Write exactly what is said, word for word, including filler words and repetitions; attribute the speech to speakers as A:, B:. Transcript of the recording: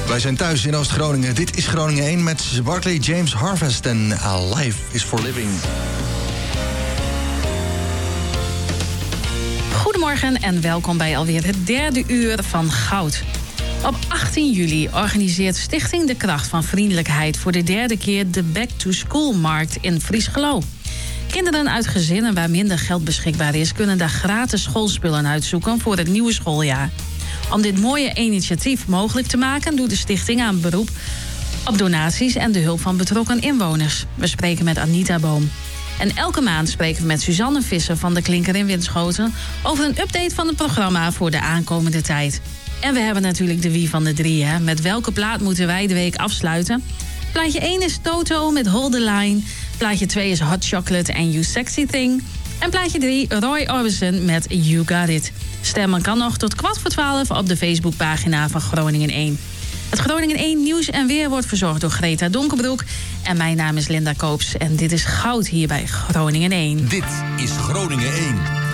A: Wij zijn thuis in Oost-Groningen. Dit is Groningen één met Barclay James Harvest en Life is for Living.
B: Goedemorgen en welkom bij alweer het derde uur van Goud. Op achttien juli organiseert Stichting De Kracht van Vriendelijkheid voor de derde keer de Back to School Markt in Friesgeloo. Kinderen uit gezinnen waar minder geld beschikbaar is, kunnen daar gratis schoolspullen uitzoeken voor het nieuwe schooljaar. Om dit mooie initiatief mogelijk te maken, doet de stichting aan beroep op donaties en de hulp van betrokken inwoners. We spreken met Anita Boom. En elke maand spreken we met Suzanne Visser van de Klinker in Winschoten over een update van het programma voor de aankomende tijd. En we hebben natuurlijk de wie van de drie, hè. Met welke plaat moeten wij de week afsluiten? Plaatje één is Toto met Hold the Line. Plaatje twee is Hot Chocolate and You Sexy Thing. En plaatje drie, Roy Orbison met You Got It. Stemmen kan nog tot kwart voor twaalf op de Facebookpagina van Groningen één. Het Groningen één nieuws en weer wordt verzorgd door Greta Donkerbroek. En mijn naam is Linda Koops en dit is Goud hier bij Groningen één.
C: Dit is Groningen één.